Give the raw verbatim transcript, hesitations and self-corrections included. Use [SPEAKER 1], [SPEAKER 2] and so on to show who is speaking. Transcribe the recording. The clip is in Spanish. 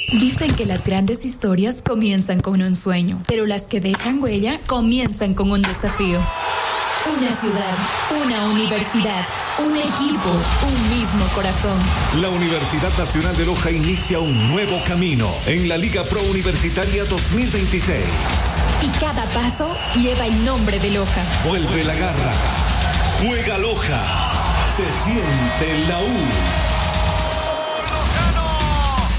[SPEAKER 1] Dicen que las grandes historias comienzan con un sueño, pero las que dejan huella comienzan con un desafío. Una ciudad, una universidad, un equipo, un mismo corazón.
[SPEAKER 2] La Universidad Nacional de Loja inicia un nuevo camino en la Liga Pro Universitaria dos mil veintiséis.
[SPEAKER 1] Y cada paso lleva el nombre de Loja.
[SPEAKER 2] Vuelve la garra. Juega Loja. Se siente la U.